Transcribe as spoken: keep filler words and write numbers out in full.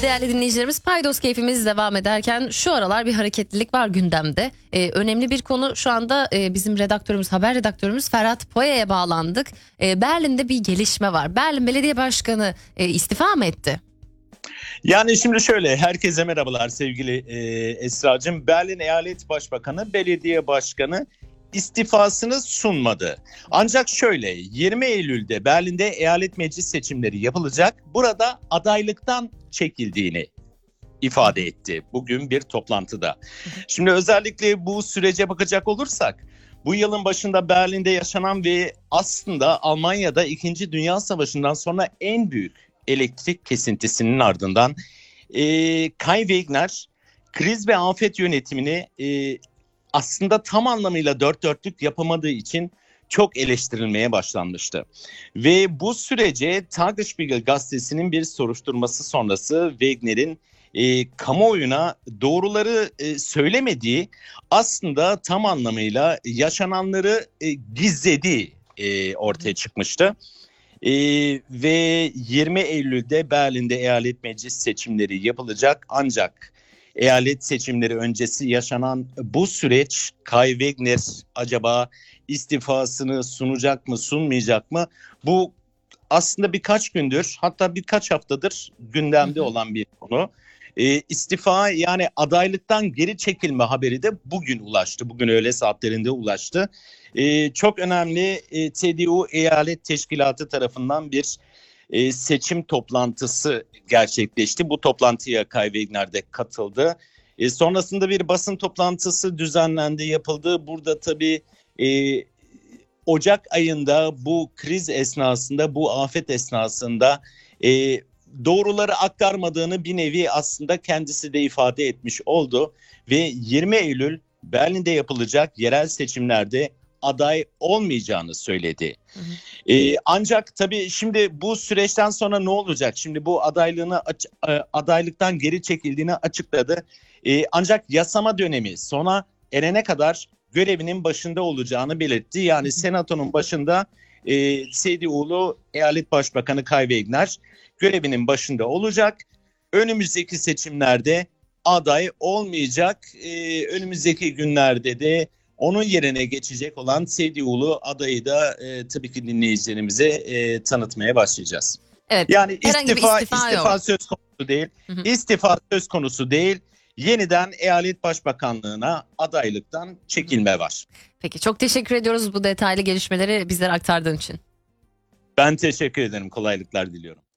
Değerli dinleyicilerimiz, Paydos keyfimiz devam ederken şu aralar bir hareketlilik var gündemde. Ee, önemli bir konu şu anda e, bizim redaktörümüz, haber redaktörümüz Ferhat Poya'ya bağlandık. E, Berlin'de bir gelişme var. Berlin Belediye Başkanı e, istifa mı etti? Yani şimdi şöyle, herkese merhabalar sevgili e, Esra'cığım. Berlin Eyalet Başbakanı, belediye başkanı istifasını sunmadı. Ancak şöyle, yirmi Eylül'de Berlin'de eyalet meclis seçimleri yapılacak. Burada adaylıktan çekildiğini ifade etti bugün bir toplantıda. Şimdi özellikle bu sürece bakacak olursak, bu yılın başında Berlin'de yaşanan ve aslında Almanya'da İkinci Dünya Savaşı'ndan sonra en büyük elektrik kesintisinin ardından e, Kai Wegner kriz ve afet yönetimini e, aslında tam anlamıyla dört dörtlük yapamadığı için çok eleştirilmeye başlanmıştı. Ve bu sürece Tagesspiegel gazetesinin bir soruşturması sonrası Wegner'in e, kamuoyuna doğruları e, söylemediği, aslında tam anlamıyla yaşananları e, gizlediği e, ortaya çıkmıştı. Ee, ve yirmi Eylül'de Berlin'de eyalet meclis seçimleri yapılacak. Ancak eyalet seçimleri öncesi yaşanan bu süreç, Kai Wegner acaba istifasını sunacak mı, sunmayacak mı? Bu aslında birkaç gündür, hatta birkaç haftadır gündemde olan bir konu. E, istifa, yani adaylıktan geri çekilme haberi de bugün ulaştı. Bugün öğle saatlerinde ulaştı. E, çok önemli, e, C D U Eyalet Teşkilatı tarafından bir e, seçim toplantısı gerçekleşti. Bu toplantıya Kai Wegner de katıldı. E, sonrasında bir basın toplantısı düzenlendi, yapıldı. Burada tabii e, Ocak ayında bu kriz esnasında, bu afet esnasında e, doğruları aktarmadığını bir nevi aslında kendisi de ifade etmiş oldu. Ve yirmi Eylül Berlin'de yapılacak yerel seçimlerde aday olmayacağını söyledi. Hı hı. Ee, ancak tabii şimdi bu süreçten sonra ne olacak? Şimdi bu adaylığını adaylıktan geri çekildiğini açıkladı. Ee, ancak yasama dönemi sona erene kadar görevinin başında olacağını belirtti. Yani senatonun başında e, C D U'lu Eyalet Başbakanı Kai Wegner görevinin başında olacak. Önümüzdeki seçimlerde aday olmayacak. Ee, önümüzdeki günlerde de onun yerine geçecek olan C D U'lu adayı da e, tabii ki dinleyicilerimize e, tanıtmaya başlayacağız. Evet. Yani istifa, istifa, istifa söz konusu değil. Hı hı. İstifa söz konusu değil. Yeniden Eyalet Başbakanlığına adaylıktan çekilme var. Peki, çok teşekkür ediyoruz bu detaylı gelişmeleri bizlere aktardığın için. Ben teşekkür ederim. Kolaylıklar diliyorum.